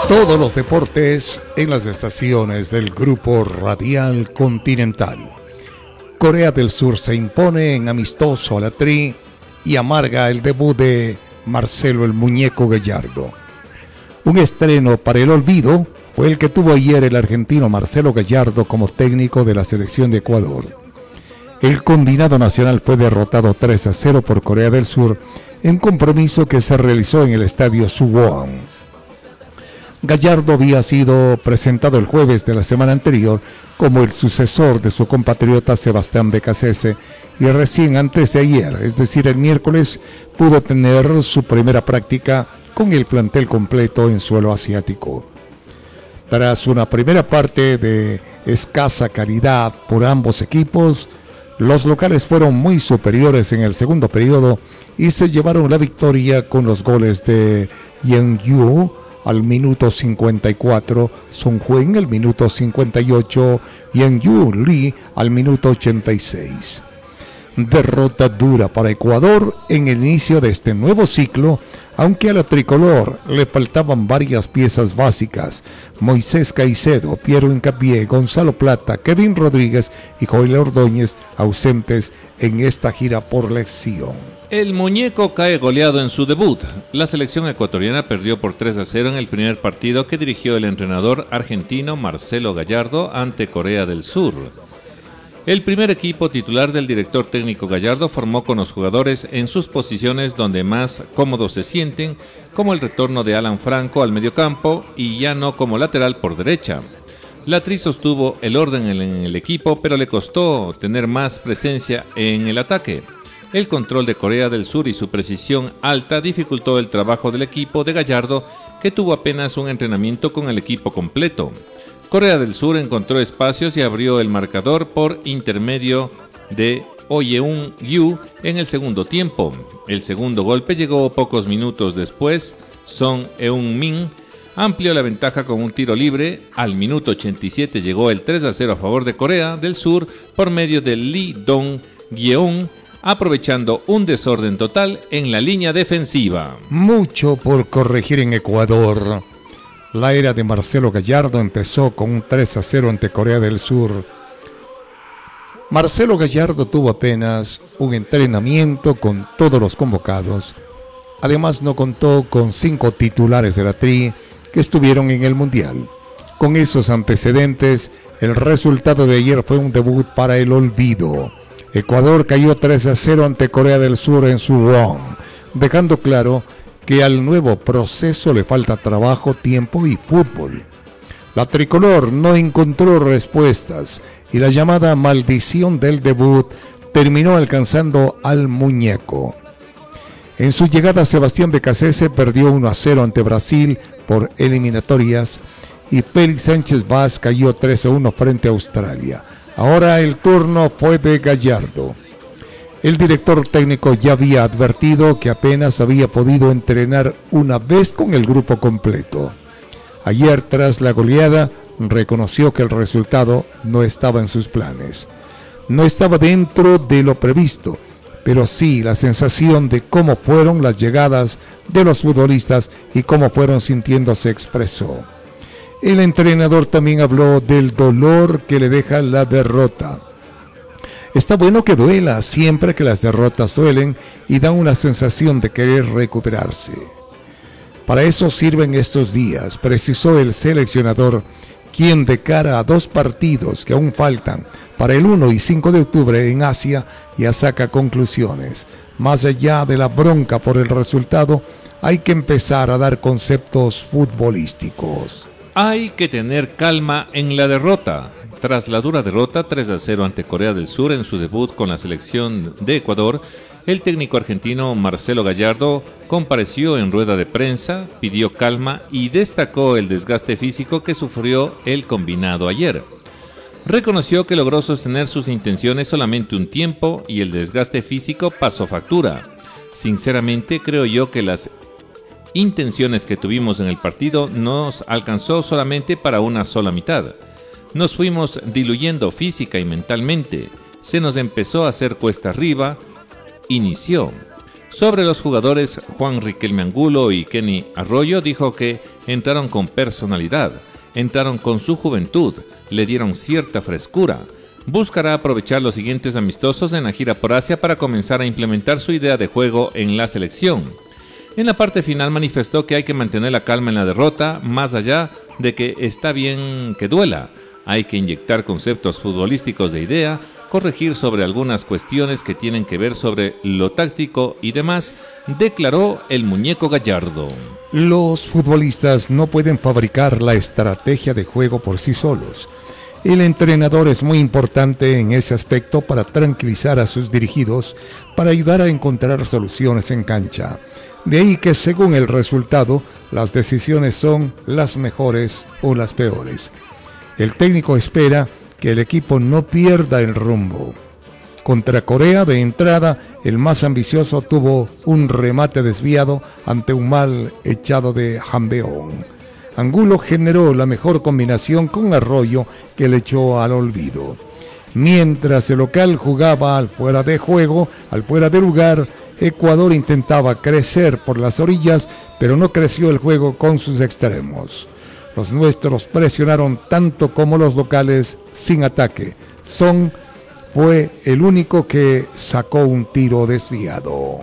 Todos los deportes en las estaciones del Grupo Radial Continental. Corea del Sur se impone en amistoso a la Tri y amarga el debut de Marcelo el Muñeco Gallardo. Un estreno para el olvido fue el que tuvo ayer el argentino Marcelo Gallardo como técnico de la selección de Ecuador. El combinado nacional fue derrotado 3-0 por Corea del Sur en compromiso que se realizó en el estadio Suwon. Gallardo había sido presentado el jueves de la semana anterior como el sucesor de su compatriota Sebastián Becasese y recién antes de ayer, es decir el miércoles, pudo tener su primera práctica con el plantel completo en suelo asiático. Tras una primera parte de escasa calidad por ambos equipos, los locales fueron muy superiores en el segundo periodo y se llevaron la victoria con los goles de Yeon-yu al minuto 54, Son Heung al minuto 58 y Yeon-yu Lee al minuto 86. Derrota dura para Ecuador en el inicio de este nuevo ciclo, aunque a la tricolor le faltaban varias piezas básicas: Moisés Caicedo, Piero Hincapié, Gonzalo Plata, Kevin Rodríguez y Joel Ordóñez ausentes en esta gira por lesión. El muñeco cae goleado en su debut. La selección ecuatoriana perdió por 3-0 en el primer partido que dirigió el entrenador argentino Marcelo Gallardo ante Corea del Sur. El primer equipo titular del director técnico Gallardo formó con los jugadores en sus posiciones donde más cómodos se sienten, como el retorno de Alan Franco al mediocampo y ya no como lateral por derecha. La Tri sostuvo el orden en el equipo, pero le costó tener más presencia en el ataque. El control de Corea del Sur y su precisión alta dificultó el trabajo del equipo de Gallardo, que tuvo apenas un entrenamiento con el equipo completo. Corea del Sur encontró espacios y abrió el marcador por intermedio de Oh Yeon-yu en el segundo tiempo. El segundo golpe llegó pocos minutos después. Son Heung-min amplió la ventaja con un tiro libre. Al minuto 87 llegó el 3-0 a favor de Corea del Sur por medio de Lee Dong-gyeon, aprovechando un desorden total en la línea defensiva. Mucho por corregir en Ecuador. La era de Marcelo Gallardo empezó con un 3-0 ante Corea del Sur. Marcelo Gallardo tuvo apenas un entrenamiento con todos los convocados. Además no contó con 5 titulares de la Tri que estuvieron en el Mundial. Con esos antecedentes, el resultado de ayer fue un debut para el olvido. Ecuador cayó 3-0 ante Corea del Sur en Suwon, dejando claro que al nuevo proceso le falta trabajo, tiempo y fútbol. La tricolor no encontró respuestas y la llamada maldición del debut terminó alcanzando al muñeco. En su llegada, Sebastián Becasese perdió 1-0 ante Brasil por eliminatorias y Félix Sánchez Vaz cayó 3-1 frente a Australia. Ahora el turno fue de Gallardo. El director técnico ya había advertido que apenas había podido entrenar una vez con el grupo completo. Ayer, tras la goleada, reconoció que el resultado no estaba en sus planes. No estaba dentro de lo previsto, pero sí la sensación de cómo fueron las llegadas de los futbolistas y cómo fueron sintiendo se expresó. El entrenador también habló del dolor que le deja la derrota. Está bueno que duela, siempre que las derrotas duelen y dan una sensación de querer recuperarse. Para eso sirven estos días, precisó el seleccionador, quien de cara a 2 partidos que aún faltan para el 1 y 5 de octubre en Asia ya saca conclusiones. Más allá de la bronca por el resultado, hay que empezar a dar conceptos futbolísticos. Hay que tener calma en la derrota. Tras la dura derrota 3-0 ante Corea del Sur en su debut con la selección de Ecuador, el técnico argentino Marcelo Gallardo compareció en rueda de prensa, pidió calma y destacó el desgaste físico que sufrió el combinado ayer. Reconoció que logró sostener sus intenciones solamente un tiempo y el desgaste físico pasó factura. Sinceramente creo yo que las intenciones que tuvimos en el partido nos alcanzó solamente para una sola mitad. Nos fuimos diluyendo física y mentalmente. Se nos empezó a hacer cuesta arriba. Inició. Sobre los jugadores, Juan Riquelme Angulo y Kenny Arroyo dijo que entraron con personalidad, entraron con su juventud, le dieron cierta frescura. Buscará aprovechar los siguientes amistosos en la gira por Asia para comenzar a implementar su idea de juego en la selección. En la parte final manifestó que hay que mantener la calma en la derrota, más allá de que está bien que duela. Hay que inyectar conceptos futbolísticos de idea, corregir sobre algunas cuestiones que tienen que ver sobre lo táctico y demás, declaró el muñeco Gallardo. Los futbolistas no pueden fabricar la estrategia de juego por sí solos. El entrenador es muy importante en ese aspecto para tranquilizar a sus dirigidos, para ayudar a encontrar soluciones en cancha. De ahí que según el resultado, las decisiones son las mejores o las peores. El técnico espera que el equipo no pierda el rumbo. Contra Corea, de entrada, el más ambicioso tuvo un remate desviado ante un mal echado de Hambeón. Angulo generó la mejor combinación con Arroyo que le echó al olvido. Mientras el local jugaba al fuera de juego, al fuera de lugar, Ecuador intentaba crecer por las orillas, pero no creció el juego con sus extremos. Los nuestros presionaron tanto como los locales sin ataque. Son fue el único que sacó un tiro desviado.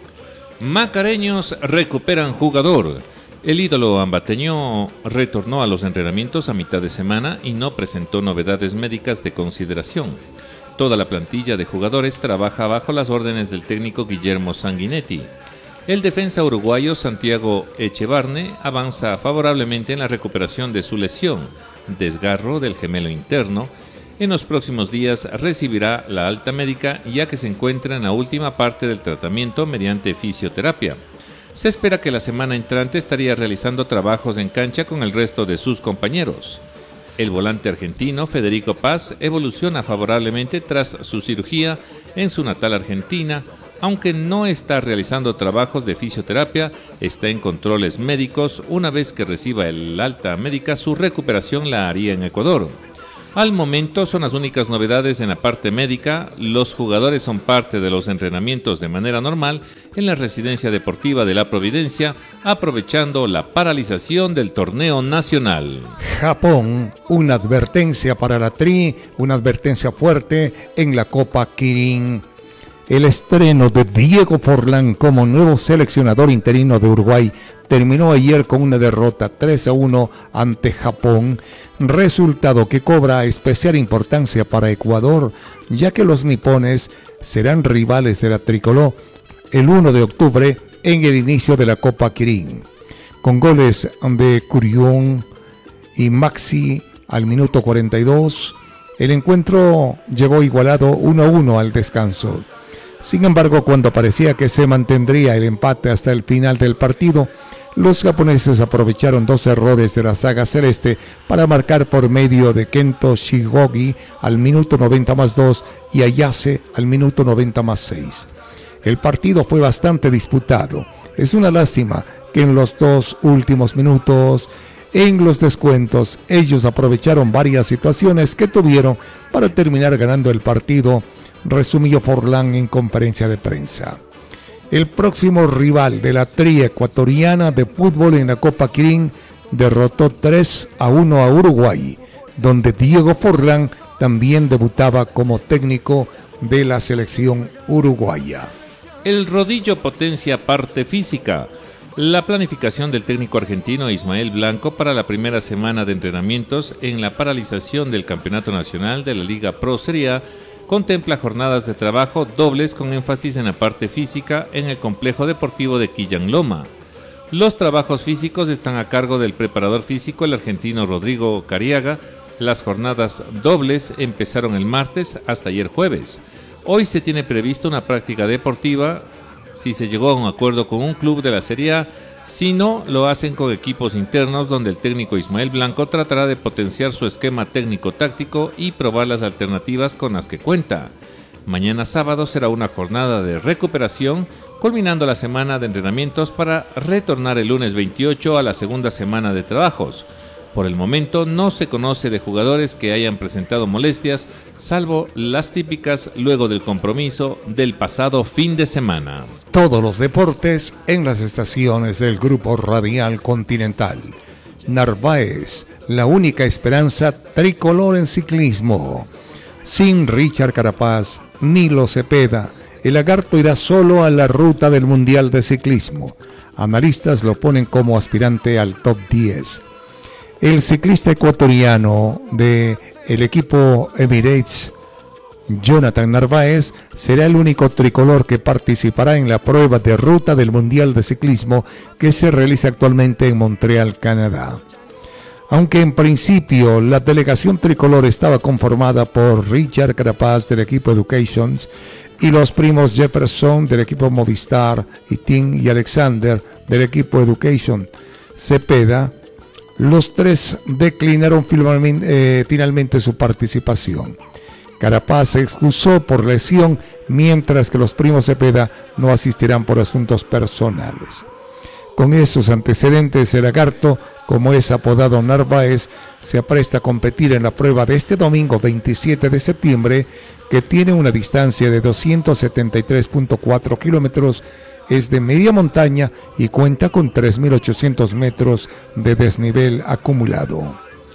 Macareños recuperan jugador. El ídolo ambateño retornó a los entrenamientos a mitad de semana y no presentó novedades médicas de consideración. Toda la plantilla de jugadores trabaja bajo las órdenes del técnico Guillermo Sanguinetti. El defensa uruguayo Santiago Echevarne avanza favorablemente en la recuperación de su lesión, desgarro del gemelo interno. En los próximos días recibirá la alta médica ya que se encuentra en la última parte del tratamiento mediante fisioterapia. Se espera que la semana entrante estaría realizando trabajos en cancha con el resto de sus compañeros. El volante argentino Federico Paz evoluciona favorablemente tras su cirugía en su natal Argentina, aunque no está realizando trabajos de fisioterapia, está en controles médicos. Una vez que reciba el alta médica, su recuperación la haría en Ecuador. Al momento son las únicas novedades en la parte médica. Los jugadores son parte de los entrenamientos de manera normal en la residencia deportiva de La Providencia, aprovechando la paralización del torneo nacional. Japón, una advertencia para la Tri, una advertencia fuerte en la Copa Kirin. El estreno de Diego Forlán como nuevo seleccionador interino de Uruguay terminó ayer con una derrota 3-1 ante Japón, resultado que cobra especial importancia para Ecuador, ya que los nipones serán rivales de la tricolor el 1 de octubre en el inicio de la Copa Kirin. Con goles de Curión y Maxi al minuto 42, el encuentro llegó igualado 1-1 al descanso. Sin embargo, cuando parecía que se mantendría el empate hasta el final del partido, los japoneses aprovecharon dos errores de la saga celeste para marcar por medio de Kento Shigogi al minuto 90+2 y Ayase al minuto 90+6. El partido fue bastante disputado. Es una lástima que en los dos últimos minutos, en los descuentos, ellos aprovecharon varias situaciones que tuvieron para terminar ganando el partido, resumió Forlán en conferencia de prensa. El próximo rival de la Tri ecuatoriana de fútbol en la Copa Kirin derrotó 3-1 a Uruguay, donde Diego Forlán también debutaba como técnico de la selección uruguaya. El rodillo potencia parte física. La planificación del técnico argentino Ismael Blanco para la primera semana de entrenamientos en la paralización del Campeonato Nacional de la Liga Pro Serie A contempla jornadas de trabajo dobles con énfasis en la parte física en el complejo deportivo de Quillán Loma. Los trabajos físicos están a cargo del preparador físico, el argentino Rodrigo Cariaga. Las jornadas dobles empezaron el martes hasta ayer jueves. Hoy se tiene previsto una práctica deportiva si se llegó a un acuerdo con un club de la Serie A. Si no, lo hacen con equipos internos donde el técnico Ismael Blanco tratará de potenciar su esquema técnico-táctico y probar las alternativas con las que cuenta. Mañana sábado será una jornada de recuperación, culminando la semana de entrenamientos para retornar el lunes 28 a la segunda semana de trabajos. Por el momento no se conoce de jugadores que hayan presentado molestias, salvo las típicas luego del compromiso del pasado fin de semana. Todos los deportes en las estaciones del Grupo Radial Continental. Narváez, la única esperanza tricolor en ciclismo. Sin Richard Carapaz, Nilo Cepeda, el lagarto irá solo a la ruta del Mundial de Ciclismo. Analistas lo ponen como aspirante al top 10. El ciclista ecuatoriano del equipo Emirates, Jonathan Narváez, será el único tricolor que participará en la prueba de ruta del Mundial de Ciclismo que se realiza actualmente en Montreal, Canadá. Aunque en principio la delegación tricolor estaba conformada por Richard Carapaz del equipo Educations y los primos Jefferson del equipo Movistar y Tim y Alexander del equipo Education Cepeda, los tres declinaron finalmente su participación. Carapaz se excusó por lesión, mientras que los primos Cepeda no asistirán por asuntos personales. Con esos antecedentes, el lagarto, como es apodado Narváez, se apresta a competir en la prueba de este domingo 27 de septiembre, que tiene una distancia de 273.4 kilómetros, es de media montaña y cuenta con 3.800 metros de desnivel acumulado.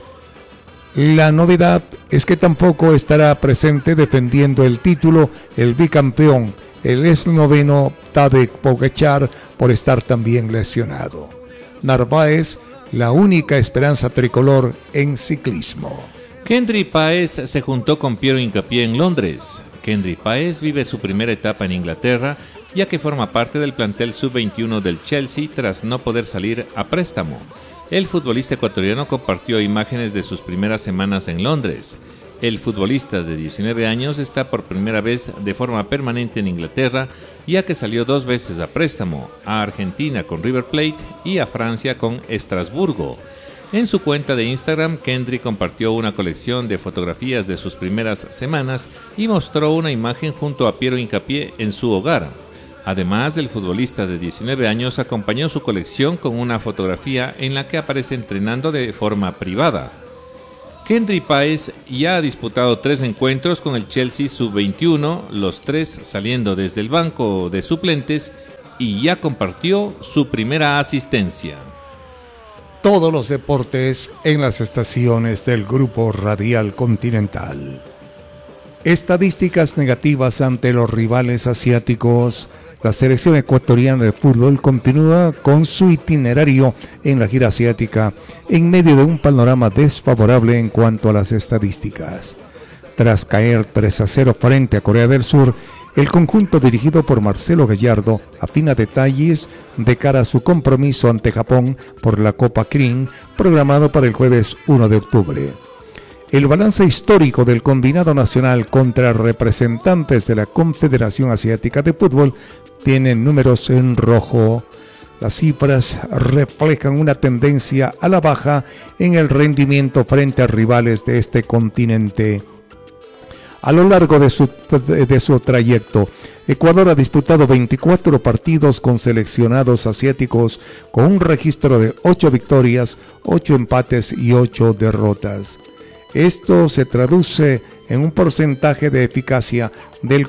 La novedad es que tampoco estará presente defendiendo el título el bicampeón, el esloveno Tadej Pogačar, por estar también lesionado. Narváez, la única esperanza tricolor en ciclismo. Kendry Páez se juntó con Piero Hincapié en Londres. Kendry Páez vive su primera etapa en Inglaterra, ya que forma parte del plantel sub-21 del Chelsea tras no poder salir a préstamo. El futbolista ecuatoriano compartió imágenes de sus primeras semanas en Londres. El futbolista de 19 años está por primera vez de forma permanente en Inglaterra, ya que salió 2 veces a préstamo, a Argentina con River Plate y a Francia con Estrasburgo. En su cuenta de Instagram, Kendry compartió una colección de fotografías de sus primeras semanas y mostró una imagen junto a Piero Hincapié en su hogar. Además, el futbolista de 19 años acompañó su colección con una fotografía en la que aparece entrenando de forma privada. Kendry Páez ya ha disputado 3 encuentros con el Chelsea sub-21, los 3 saliendo desde el banco de suplentes, y ya compartió su primera asistencia. Todos los deportes en las estaciones del Grupo Radial Continental. Estadísticas negativas ante los rivales asiáticos. La selección ecuatoriana de fútbol continúa con su itinerario en la gira asiática en medio de un panorama desfavorable en cuanto a las estadísticas. Tras caer 3-0 frente a Corea del Sur, el conjunto dirigido por Marcelo Gallardo afina detalles de cara a su compromiso ante Japón por la Copa Kirin, programado para el jueves 1 de octubre. El balance histórico del combinado nacional contra representantes de la Confederación Asiática de Fútbol tiene números en rojo. Las cifras reflejan una tendencia a la baja en el rendimiento frente a rivales de este continente. A lo largo de su trayecto, Ecuador ha disputado 24 partidos con seleccionados asiáticos con un registro de 8 victorias, 8 empates y 8 derrotas. Esto se traduce en un porcentaje de eficacia del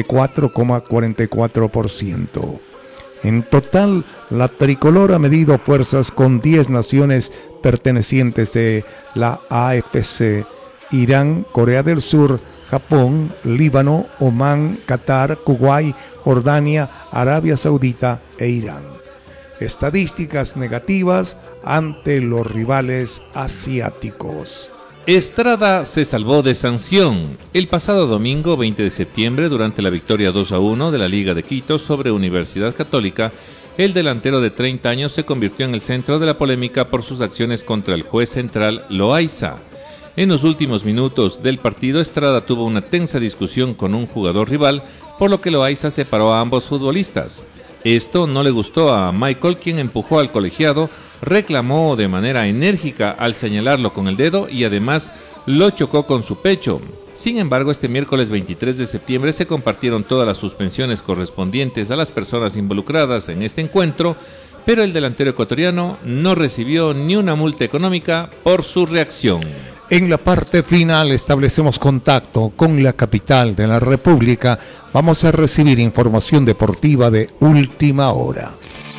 44,44%. En total, la tricolor ha medido fuerzas con 10 naciones pertenecientes de la AFC: Irán, Corea del Sur, Japón, Líbano, Omán, Qatar, Kuwait, Jordania, Arabia Saudita e Irán. Estadísticas negativas ante los rivales asiáticos. Estrada se salvó de sanción el pasado domingo 20 de septiembre durante la victoria 2-1 de la Liga de Quito sobre Universidad Católica. El delantero de 30 años se convirtió en el centro de la polémica por sus acciones contra el juez central Loaiza. En los últimos minutos del partido, Estrada tuvo una tensa discusión con un jugador rival, por lo que Loaiza separó a ambos futbolistas. Esto no le gustó a Michael, quien empujó al colegiado, reclamó de manera enérgica al señalarlo con el dedo y además lo chocó con su pecho. Sin embargo, este miércoles 23 de septiembre se compartieron todas las suspensiones correspondientes a las personas involucradas en este encuentro, pero el delantero ecuatoriano no recibió ni una multa económica por su reacción. En la parte final establecemos contacto con la capital de la República. Vamos a recibir información deportiva de última hora.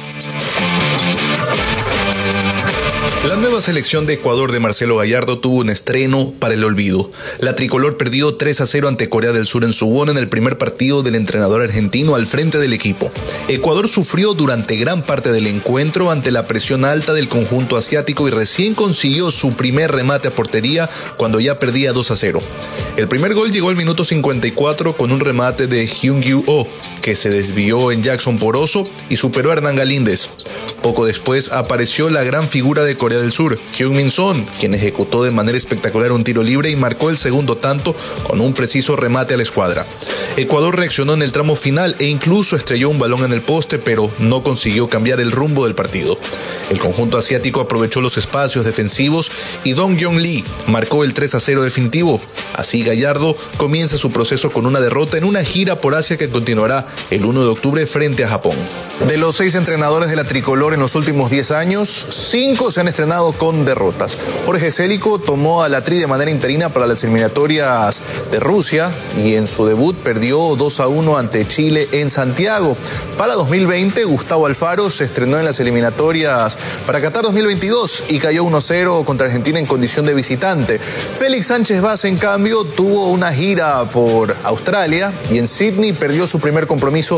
La nueva selección de Ecuador de Marcelo Gallardo tuvo un estreno para el olvido. La tricolor perdió 3-0 ante Corea del Sur en Suwon en el primer partido del entrenador argentino al frente del equipo. Ecuador sufrió durante gran parte del encuentro ante la presión alta del conjunto asiático y recién consiguió su primer remate a portería cuando ya perdía 2-0. El primer gol llegó al minuto 54 con un remate de Hyun-Gyu Oh, que se desvió en Jackson Poroso y superó a Hernán Galíndez. Poco después apareció la gran figura de Corea del Sur, Heung-min Son, quien ejecutó de manera espectacular un tiro libre y marcó el segundo tanto con un preciso remate a la escuadra. Ecuador reaccionó en el tramo final e incluso estrelló un balón en el poste, pero no consiguió cambiar el rumbo del partido. El conjunto asiático aprovechó los espacios defensivos y Dong Yong Lee marcó el 3-0 definitivo. Así Gallardo comienza su proceso con una derrota en una gira por Asia que continuará el 1 de octubre frente a Japón. De los 6 entrenadores de la tricolor en los últimos 10 años, 5 se han estrenado con derrotas. Jorge Célico tomó a la Tri de manera interina para las eliminatorias de Rusia y en su debut perdió 2-1 ante Chile en Santiago. Para 2020, Gustavo Alfaro se estrenó en las eliminatorias para Qatar 2022 y cayó 1-0 contra Argentina en condición de visitante. Félix Sánchez Vaz, en cambio, tuvo una gira por Australia y en Sydney perdió su primer compromiso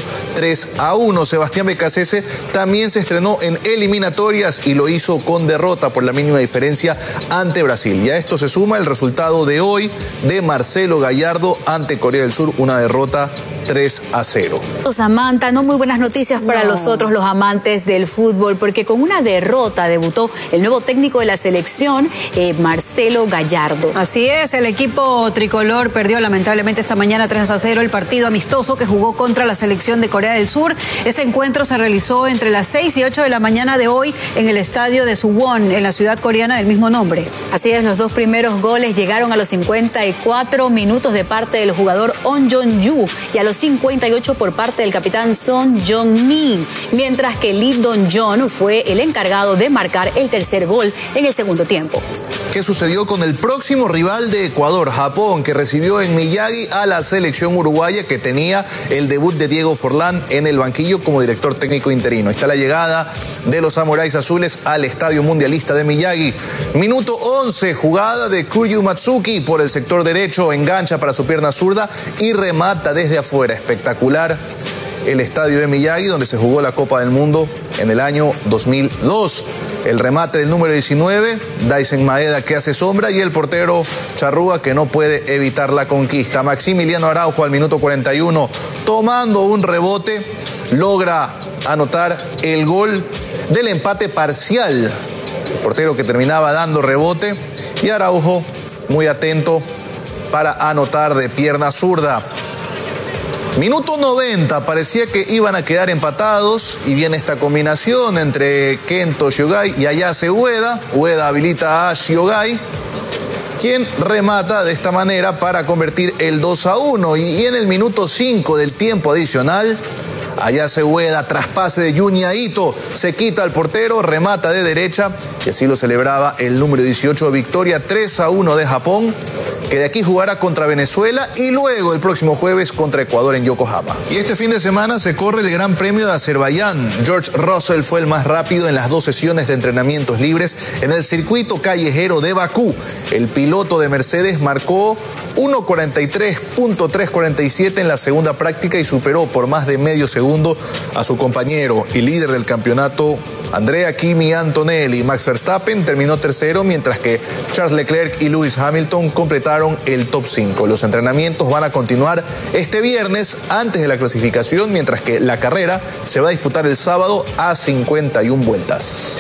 3-1. Sebastián Becasese también se estrenó en eliminatorias y lo hizo con derrota por la mínima diferencia ante Brasil. Y a esto se suma el resultado de hoy de Marcelo Gallardo ante Corea del Sur, una derrota 3-0. Samantha, no muy buenas noticias para nosotros los amantes del fútbol, porque con una derrota debutó el nuevo técnico de la selección, Marcelo Gallardo. Así es, el equipo tricolor perdió lamentablemente esta mañana 3-0 el partido amistoso que jugó contra la selección de Corea del Sur. Este encuentro se realizó entre las 6 y 8 de la mañana de hoy en el estadio de Suwon, en la ciudad coreana del mismo nombre. Así es, los dos primeros goles llegaron a los 54 minutos de parte del jugador On Jong-yu y a los 58 por parte del capitán Son Jong-min, mientras que Lee Dong-jon fue el encargado de marcar el tercer gol en el segundo tiempo. ¿Qué sucedió con el próximo rival de Ecuador, Japón, que recibió en Miyagi a la selección uruguaya que tenía el debut de Diego Forlán en el banquillo como director técnico interino? Está la llegada de los samuráis azules al Estadio Mundialista de Miyagi. Minuto 11, jugada de Kuryu Matsuki por el sector derecho, engancha para su pierna zurda y remata desde afuera. Espectacular el estadio de Miyagi, donde se jugó la Copa del Mundo en el año 2002. El remate del número 19, Daisen Maeda, que hace sombra, y el portero Charrúa, que no puede evitar la conquista. Maximiliano Araujo al minuto 41, tomando un rebote, logra anotar el gol del empate parcial. El portero que terminaba dando rebote, y Araujo muy atento para anotar de pierna zurda. Minuto 90, parecía que iban a quedar empatados y viene esta combinación entre Kento Shiogai y Ayase Ueda. Ueda habilita a Shiogai, quien remata de esta manera para convertir el 2-1. Y en el minuto 5 del tiempo adicional, Ayase Ueda, traspase de Junya Ito, se quita al portero, remata de derecha y así lo celebraba el número 18, victoria 3-1 de Japón, que de aquí jugará contra Venezuela y luego el próximo jueves contra Ecuador en Yokohama. Y este fin de semana se corre el Gran Premio de Azerbaiyán. George Russell fue el más rápido en las 2 sesiones de entrenamientos libres en el circuito callejero de Bakú. El piloto de Mercedes marcó 1:43.347 en la segunda práctica y superó por más de medio segundo a su compañero y líder del campeonato, Andrea Kimi Antonelli. Max Verstappen terminó tercero, mientras que Charles Leclerc y Lewis Hamilton completaron el top 5. Los entrenamientos van a continuar este viernes antes de la clasificación, mientras que la carrera se va a disputar el sábado a 51 vueltas.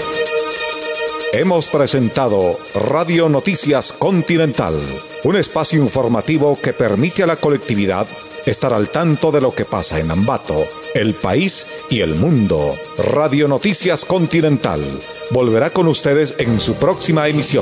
Hemos presentado Radio Noticias Continental, un espacio informativo que permite a la colectividad estar al tanto de lo que pasa en Ambato, el país y el mundo. Radio Noticias Continental volverá con ustedes en su próxima emisión.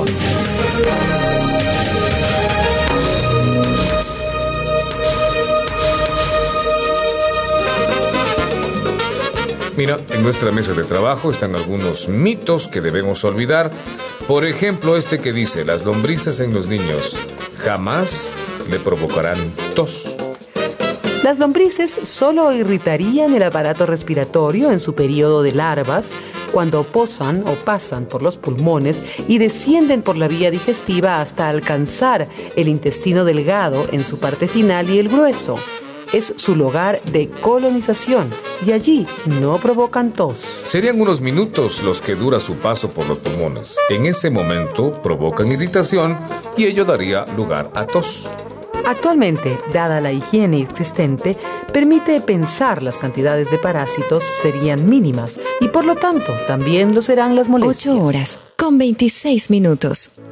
Mira, en nuestra mesa de trabajo están algunos mitos que debemos olvidar. Por ejemplo, este que dice: las lombrices en los niños jamás le provocarán tos. Las lombrices solo irritarían el aparato respiratorio en su periodo de larvas, cuando posan o pasan por los pulmones y descienden por la vía digestiva hasta alcanzar el intestino delgado en su parte final y el grueso. Es su lugar de colonización y allí no provocan tos. Serían unos minutos los que dura su paso por los pulmones. En ese momento provocan irritación y ello daría lugar a tos. Actualmente, dada la higiene existente, permite pensar las cantidades de parásitos serían mínimas y por lo tanto también lo serán las molestias. 8 horas con 26 minutos.